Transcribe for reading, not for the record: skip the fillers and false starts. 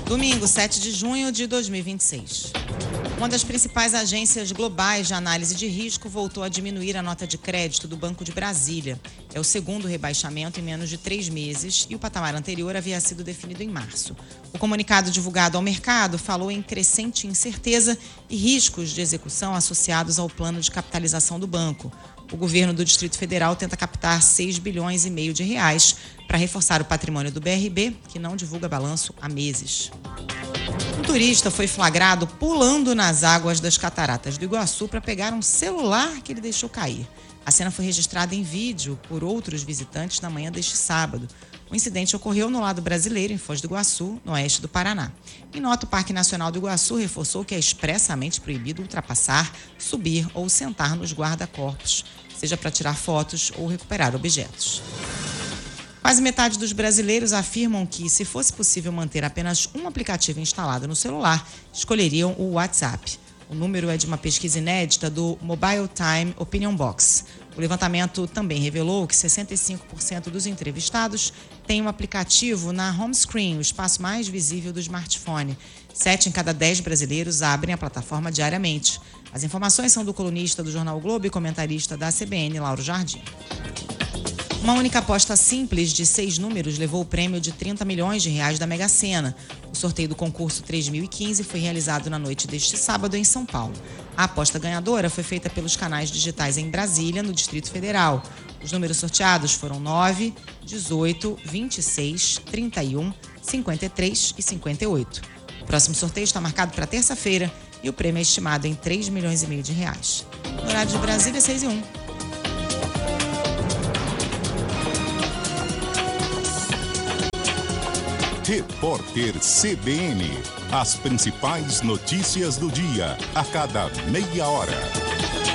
Domingo, 7 de junho de 2026. Uma das principais agências globais de análise de risco voltou a diminuir a nota de crédito do Banco de Brasília. É o segundo rebaixamento em menos de 3 meses e o patamar anterior havia sido definido em março. O comunicado divulgado ao mercado falou em crescente incerteza e riscos de execução associados ao plano de capitalização do banco. O governo do Distrito Federal tenta captar 6,5 bilhões de reais para reforçar o patrimônio do BRB, que não divulga balanço há meses. Um turista foi flagrado pulando nas águas das Cataratas do Iguaçu para pegar um celular que ele deixou cair. A cena foi registrada em vídeo por outros visitantes na manhã deste sábado. O incidente ocorreu no lado brasileiro, em Foz do Iguaçu, no oeste do Paraná. Em nota, o Parque Nacional do Iguaçu reforçou que é expressamente proibido ultrapassar, subir ou sentar nos guarda-corpos, seja para tirar fotos ou recuperar objetos. Quase metade dos brasileiros afirmam que, se fosse possível manter apenas um aplicativo instalado no celular, escolheriam o WhatsApp. O número é de uma pesquisa inédita do Mobile Time Opinion Box. O levantamento também revelou que 65% dos entrevistados têm um aplicativo na home screen, o espaço mais visível do smartphone. 7 em cada 10 brasileiros abrem a plataforma diariamente. As informações são do colunista do Jornal o Globo e comentarista da CBN, Lauro Jardim. Uma única aposta simples de 6 números levou o prêmio de 30 milhões de reais da Mega Sena. O sorteio do concurso 3015 foi realizado na noite deste sábado em São Paulo. A aposta ganhadora foi feita pelos canais digitais em Brasília, no Distrito Federal. Os números sorteados foram 9, 18, 26, 31, 53 e 58. O próximo sorteio está marcado para terça-feira e o prêmio é estimado em 3,5 milhões de reais. No horário de Brasília, 6h01. Repórter CBN. As principais notícias do dia, a cada meia hora.